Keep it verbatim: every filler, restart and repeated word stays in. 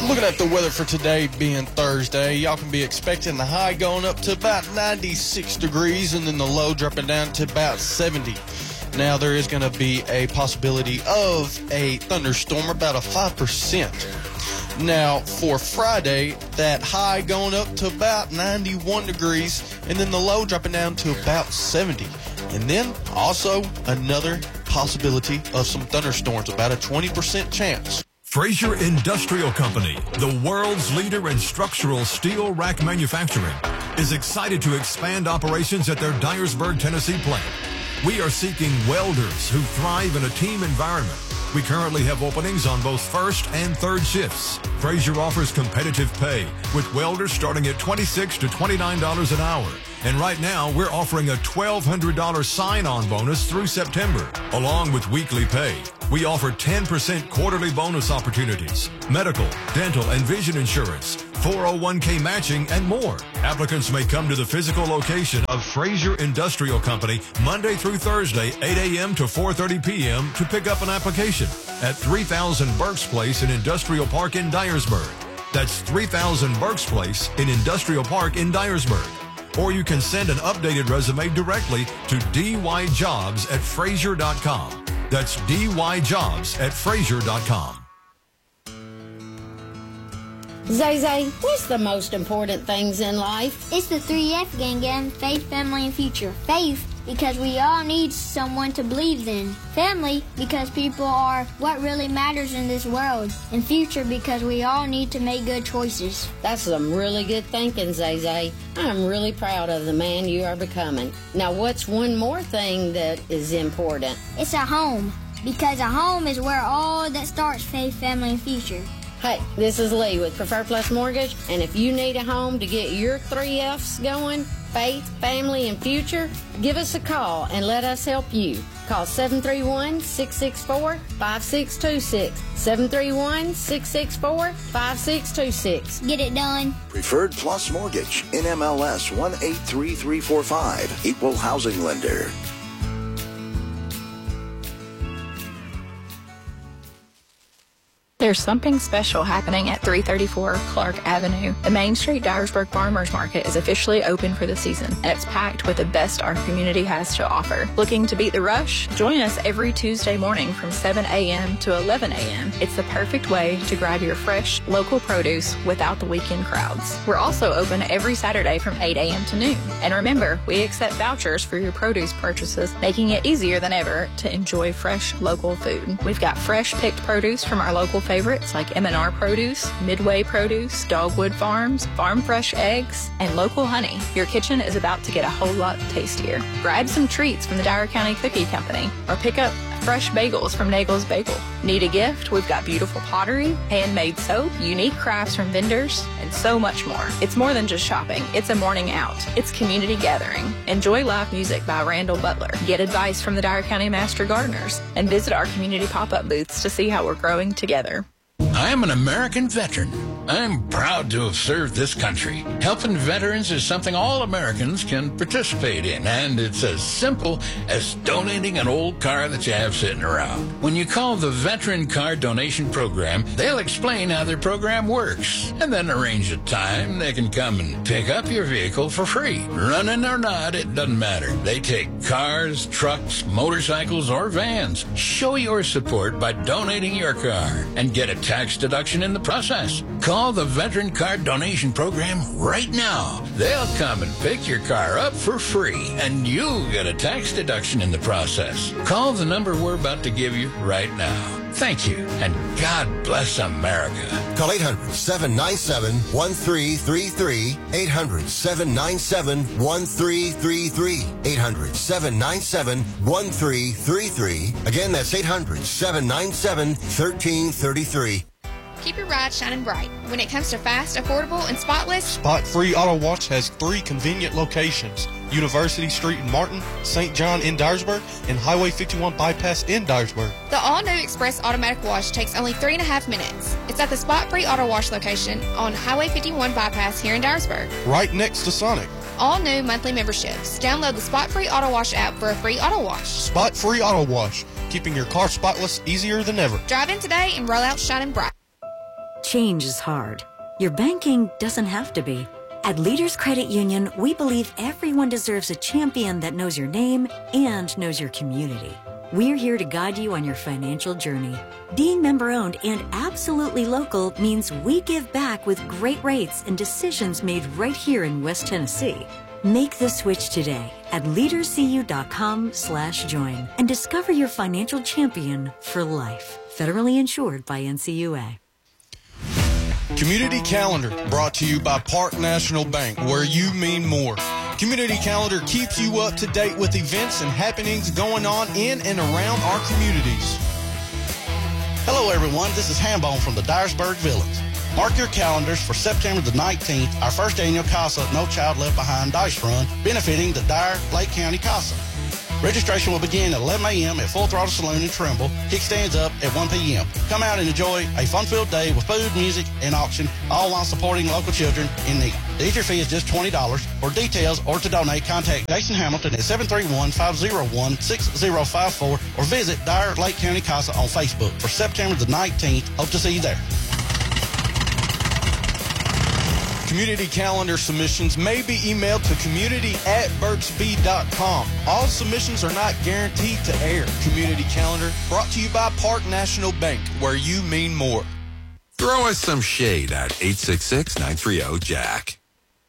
Looking at the weather for today being Thursday, y'all can be expecting the high going up to about ninety-six degrees and then the low dropping down to about seventy. Now, there is going to be a possibility of a thunderstorm, about a five percent. Now, for Friday, that high going up to about ninety-one degrees and then the low dropping down to about seventy. And then also another possibility of some thunderstorms, about a twenty percent chance. Fraser Industrial Company, the world's leader in structural steel rack manufacturing, is excited to expand operations at their Dyersburg, Tennessee plant. We are seeking welders who thrive in a team environment. We currently have openings on both first and third shifts. Fraser offers competitive pay, with welders starting at twenty-six to twenty-nine dollars an hour. And right now, we're offering a twelve hundred dollars sign-on bonus through September, along with weekly pay. We offer ten percent quarterly bonus opportunities, medical, dental, and vision insurance, four oh one k matching, and more. Applicants may come to the physical location of Fraser Industrial Company Monday through Thursday, eight a.m. to four thirty p.m. to pick up an application at three thousand Burks Place in Industrial Park in Dyersburg. That's three thousand Burks Place in Industrial Park in Dyersburg. Or you can send an updated resume directly to d y jobs at fraser dot com. That's d y jobs at fraser dot com. Zay Zay, what's the most important things in life? It's the three F gang gang, faith, family, and future. Faith, because we all need someone to believe in. Family, because people are what really matters in this world. And future, because we all need to make good choices. That's some really good thinking, Zay Zay. I'm really proud of the man you are becoming. Now, what's one more thing that is important? It's a home, because a home is where all that starts faith, family, and future. Hey, this is Lee with Prefer Plus Mortgage, and if you need a home to get your three F's going, faith, family, and future, give us a call and let us help you. Call seven three one, six six four, five six two six, seven three one, six six four, five six two six. Get it done. Preferred Plus Mortgage, N M L S one eight three three four five, Equal Housing Lender. There's something special happening at three thirty-four Clark Avenue. The Main Street Dyersburg Farmers Market is officially open for the season, and it's packed with the best our community has to offer. Looking to beat the rush? Join us every Tuesday morning from seven a.m. to eleven a.m. It's the perfect way to grab your fresh, local produce without the weekend crowds. We're also open every Saturday from eight a.m. to noon. And remember, we accept vouchers for your produce purchases, making it easier than ever to enjoy fresh, local food. We've got fresh picked produce from our local favorites like M and R Produce, Midway Produce, Dogwood Farms, Farm Fresh Eggs, and local honey. Your kitchen is about to get a whole lot tastier. Grab some treats from the Dyer County Cookie Company or pick up fresh bagels from Nagel's Bagel. Need a gift? We've got beautiful pottery, handmade soap, unique crafts from vendors, and so much more. It's more than just shopping. It's a morning out. It's community gathering. Enjoy live music by Randall Butler. Get advice from the Dyer County Master Gardeners. And visit our community pop-up booths to see how we're growing together. I am an American veteran. I'm proud to have served this country. Helping veterans is something all Americans can participate in, and it's as simple as donating an old car that you have sitting around. When you call the Veteran Car Donation Program, they'll explain how their program works, and then arrange a time they can come and pick up your vehicle for free. Running or not, it doesn't matter. They take cars, trucks, motorcycles, or vans. Show your support by donating your car and get a tax deduction in the process. Call the Veteran Car Donation Program right now. They'll come and pick your car up for free, and you'll get a tax deduction in the process. Call the number we're about to give you right now. Thank you, and God bless America. Call eight hundred, seven nine seven, one three three three, eight hundred, seven nine seven, one three three three, eight hundred, seven nine seven, one three three three. Again, that's eight hundred, seven nine seven, one three three three. Keep your ride shining bright. When it comes to fast, affordable, and spotless, Spot Free Auto Wash has three convenient locations: University Street in Martin, Saint John in Dyersburg, and Highway fifty-one Bypass in Dyersburg. the all-new Express Automatic Wash takes only three and a half minutes. It's at the Spot Free Auto Wash location on Highway fifty-one Bypass here in Dyersburg. Right next to Sonic. All new monthly memberships. Download the Spot Free Auto Wash app for a free auto wash. Spot Free Auto Wash, keeping your car spotless easier than ever. Drive in today and roll out shining bright. Change is hard. Your banking doesn't have to be. At Leaders Credit Union, we believe everyone deserves a champion that knows your name and knows your community. We're here to guide you on your financial journey. Being member-owned and absolutely local means we give back with great rates and decisions made right here in West Tennessee. Make the switch today at leaderscu.com slash join and discover your financial champion for life. Federally insured by N C U A. Community Calendar, brought to you by Park National Bank, where you mean more. Community Calendar keeps you up to date with events and happenings going on in and around our communities. Hello, everyone. This is Hambone from the Dyersburg Villains. Mark your calendars for September the nineteenth, our first annual CASA No Child Left Behind Dice Run, benefiting the Dyer Lake County CASA. Registration will begin at eleven a.m. at Full Throttle Saloon in Trimble. Kickstands up at one p.m. Come out and enjoy a fun-filled day with food, music, and auction, all while supporting local children in need. The entry fee is just twenty dollars. For details or to donate, contact Jason Hamilton at seven three one, five oh one, six oh five four or visit Dyer Lake County CASA on Facebook for September the nineteenth. Hope to see you there. Community Calendar submissions may be emailed to community at birdsby dot com. All submissions are not guaranteed to air. Community Calendar, brought to you by Park National Bank, where you mean more. Throw us some shade at eight six six, nine three zero, Jack.